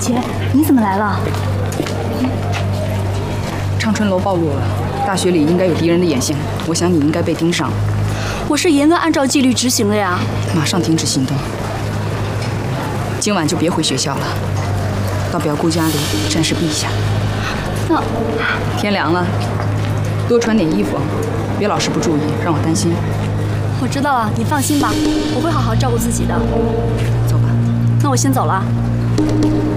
姐，你怎么来了？ 长春楼暴露了，大学里应该有敌人的眼线，我想你应该被盯上。 我是严格按照纪律执行的呀。 马上停止行动。今晚就别回学校了，到表姑家里暂时避一下。 那天凉了，多穿点衣服，别老是不注意，让我担心。 我知道了，你放心吧，我会好好照顾自己的。 走吧。 那我先走了。